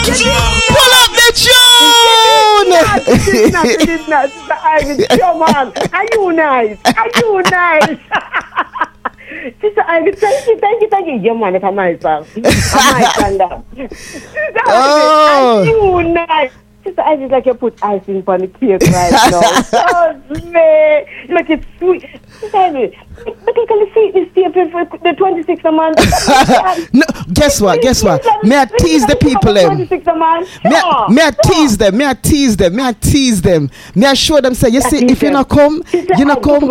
Pull up the tune. It is not. Sister Ivy, come on. Are you nice? Sister Ivy, thank you. Yeah, man, it's a nice song. Sister Ivy, are you nice? Sister Ivy, like you put icing on the cake right now. Oh, man. Look, it's sweet. Sister Ivy, look, can you see this tape for the 26th a month? No, guess what? May I tease the people them? May I tease them? May I show them, say, you see, if you not come, you not come.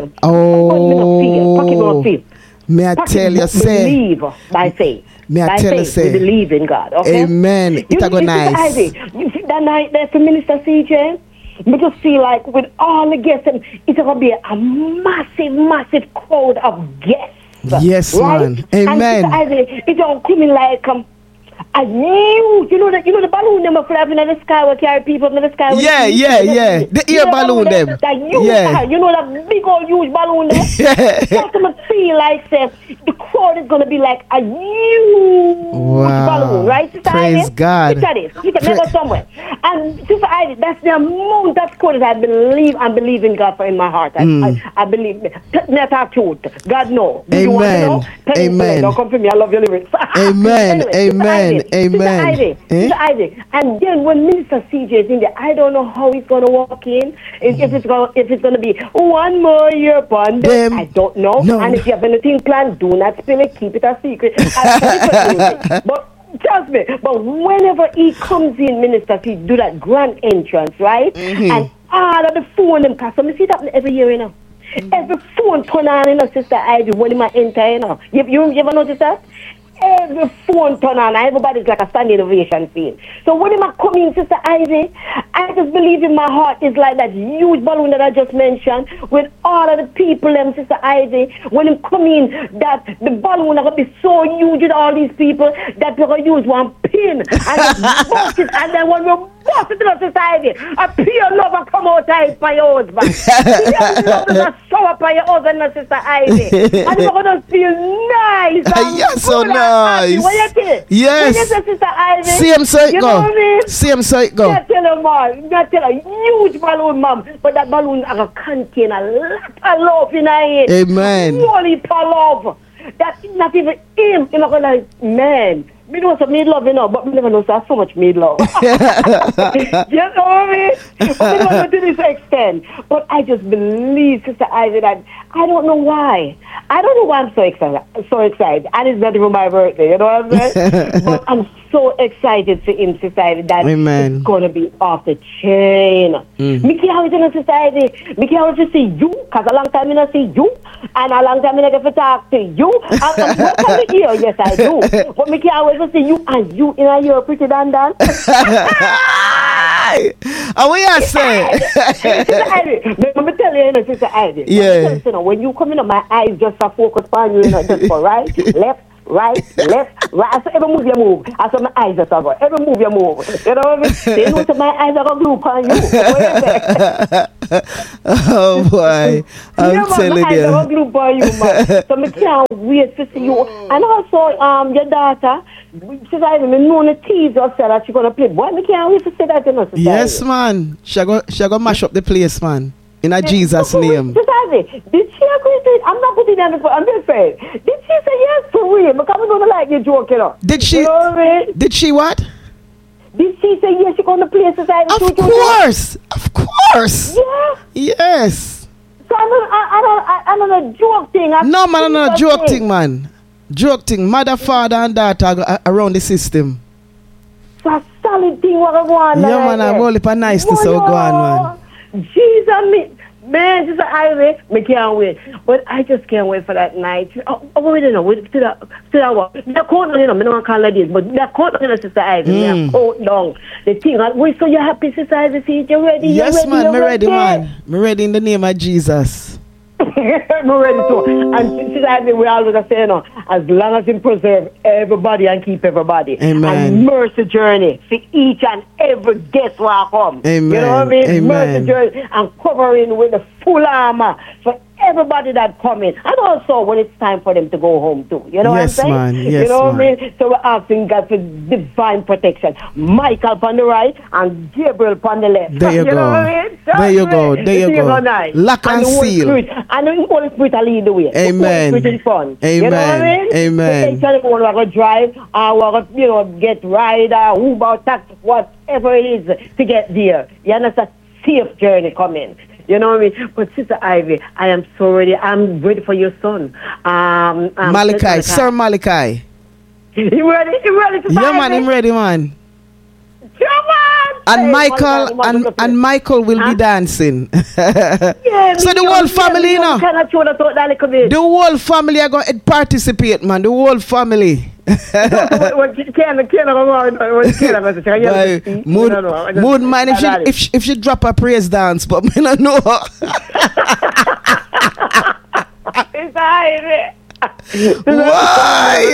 Oh. May I tell you, say. Believe by faith. May I tell you, say. We believe in God, okay? Amen. It's go nice. You see that night there for Minister CJ? We just feel like with all the guests, it's going to be a massive crowd of guests. Yes, right? man. Amen. And it's all coming like a huge, you know the balloon them are flying in the sky will carry people in the sky. Yeah. The air balloon them. You know that big old huge balloon there? So to feel like the crowd is going to be like a huge balloon, right? Sister Praise Ivy? God. You can never somewhere. And Sister Ivy, that's the amount of quotes I believe in God for in my heart. I believe. Let our truth. God knows. Amen. You want to know? Amen. Don't come for me. I love your lyrics. Amen. Anyway, Amen. Sister Ivy. And then when Minister CJ is in there, I don't know how he's going to walk in. If it's going to be one more year upon them, I don't know. No. And if you have anything planned, do not spill it. Keep it a secret. But trust me, but whenever he comes in, Minister, he do that grand entrance, right? And all of the phone them, because I see that every year, you know. Every phone turn on, you know, Sister Ivy, when he might enter, you know. You ever notice that? Every phone turn on, everybody's like a standing ovation scene. So when he might come in, Sister Ivy, I just believe in my heart it's like that huge balloon that I just mentioned with all of the people, Sister Ivy. When he come in, that the balloon is going to be so huge with all these people that we're going to use one pin and just bust it. And then when we bust it, Sister Ivy, a pure love will come out by your husband. Pure love will show up by your husband, Sister Ivy. And we're going to feel nice. Yes, so nice. Yes. Same so it go. Same so it go. Not tell a huge balloon, mom. But that balloon are contain a lot of love in it. Amen. Holy love. That's not even him. You're not going to, man. We know some made love, you know, but we never know so much made love. You know what I mean? But we never know to this extent. But I just believe, Sister Ivy, that I don't know why. I don't know why I'm so excited. And it's not even my birthday, you know what I'm saying? But I'm so excited for him, Sister Ivy, that it's going to be off the chain. Me can't wait to Sister Ivy. Me can't wait to see you, because a long time I don't see you. And a long time I get to talk to you. And I'm welcome to hear, yes I do. But me can't wait to see you, and you in a year pretty than that. And what you say? Sister Ivy, let me tell you, Sister Ivy. Yeah. When you come in, my eyes just focus on you, just for right, left. Right. So every move you move. I saw my eyes just go. Every move you move. You know what I mean? They know that my eyes are going to glue on you. Oh boy. I'm telling you. My eyes are going to glue on you, man. So I can't wait to see you. And also, your daughter, she's even known to tease us that she's going to play. Boy, I can't wait to see that in us. Yes, man. She go mash up the place, man. In a Jesus name. Did she agree to it? I'm not putting that before. I'm just saying. Did she say yes for real? Because we don't like you joking. Did she? You know what I mean? Did she what? Did she say yes? She's going to play society? Of course. Yeah. Yes. So I'm not a joke thing. No, man, I'm not a joke thing, man. Joke thing. Mother, father, and daughter around the system. It's a solid thing what I want. Yeah, man, I'm only for niceness so go on, man. Jesus, man, just Ivy, me can't wait. But I just can't wait for that night. Wait, no, wait, to that what? That coat down, you know, I don't want to call it this, but that coat down, Sister Ivy, that coat down. The thing, wait, so you're happy, Sister Ivy, see, you ready? Yes, man, me ready, man. Me ready in the name of Jesus. I'm ready to. And Sister Ivy, we always say, you know, as long as He preserve everybody and keep everybody. Amen. And mercy journey for each and every guest who come. Amen. You know what I mean? Amen. Mercy journey and covering with the full armor for everybody that come in. And also when it's time for them to go home too. You know what I'm saying? Man. Yes, you know man. what I mean? So we're asking God for divine protection. Michael on the right and Gabriel on the left. There you know go. what I mean? There you go. There you go. Lock and seal. And the Holy Spirit will lead the way. Amen. The Holy Spirit is fun. Amen. You know what I mean? Amen. They we're going to drive, or we're going to, get ride, Uber, taxi, whatever it is to get there. You understand? Safe journey coming. You know what I mean? But Sister Ivy, I am so ready. I'm ready for your son. Malachi, Sir Malachi. You ready? You ready to Yeah, man, I'm ready, man. Come on! And Michael and Michael will be dancing. Yeah, so the whole family, you know. The whole family are going to participate, man. The whole family. Mood man if she drop a praise dance, but me not know. Why?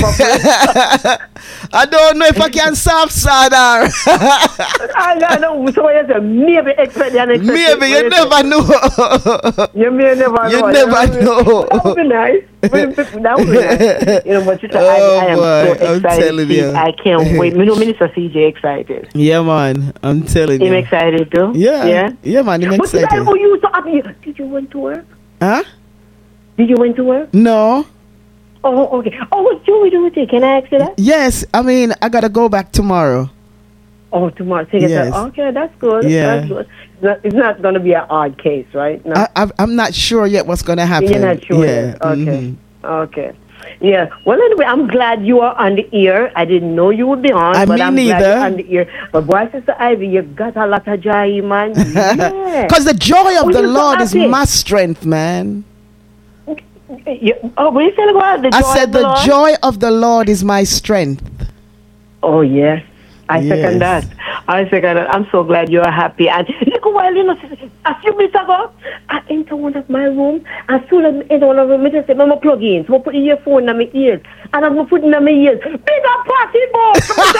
I don't know if I can soft side her. I know. So maybe expect the unexpected. Maybe you never know. You may never know. You never know. That would be nice. That would be nice. You know, but Sister Ivy, I am so excited. I'm telling you. I can't wait. You know, Minister CJ excited. Yeah, man. I'm telling you. Him excited too? Yeah. Yeah, man. I'm excited. But today, you so happy. Did you went to work? Huh? Did you went to work? No. Oh, okay. Oh, what Joey doing today? Can I ask you that? Yes. I mean, I got to go back tomorrow. Oh, tomorrow. So yes. Okay, that's good. Yeah. That's good. It's not going to be an odd case, right? No. I'm not sure yet what's going to happen. You're not sure yeah. yet? Okay. Okay. Yeah. Well, anyway, I'm glad you are on the ear. I didn't know you would be on, but I'm glad you're on the ear. But boy, Sister Ivy, you got a lot of joy, man. Yeah. Because the joy of the Lord is my strength, man. What you said about the joy? I said the joy of the Lord is my strength. Oh, yes. I second that. I'm so glad you're happy. And look, while a few minutes ago, I entered one of my rooms. As soon as I enter one of them, I said, I'm going to plug in. So I put the earphone in my ears. And I'm going to put it in my ears. Big up party, boy!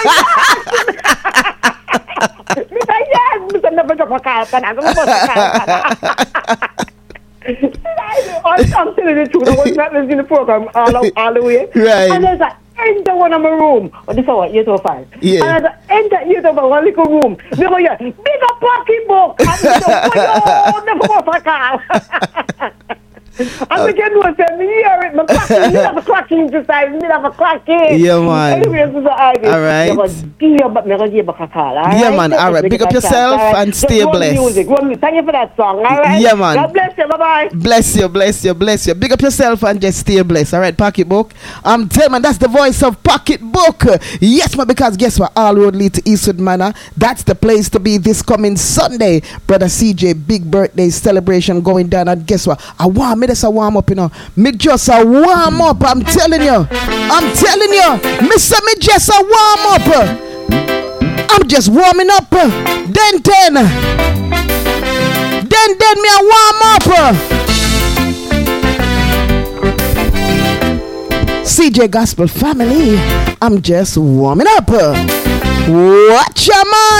Yes! Mr. Never drop a car. I'm going to put a car. I'm telling the truth. I was not listening to the program all the way. Right. And there's an enter one of my room. Oh, this is what? Year 5. Yeah. And there's an enter year 5, one little room. They go, yeah, big up pocketbook. And they go, oh, never go for a car. And we can do it. Me hear it. Me have a clacking to side. Me have a clacking. Yeah, man. Anyway, Sister Ivy. All right. Me go give back a call. All right? Yeah, man. All right. Pick up yourself and stay blessed. Music. Thank you for that song. All right. Yeah, man. God bless you. Bye-bye. Bless you, bless you, bless you. Big up yourself and just stay blessed. All right, Pocketbook. I'm telling man, that's the voice of Pocketbook. Yes, man, because guess what? All road lead to Eastwood Manor. That's the place to be this coming Sunday. Brother CJ, big birthday celebration going down. And guess what? I want me just a warm up, you know. Me just a warm up. I'm telling you. Mister, me just a warm up. I'm just warming up. Then me a warm up. CJ Gospel family, I'm just warming up. Watch your man.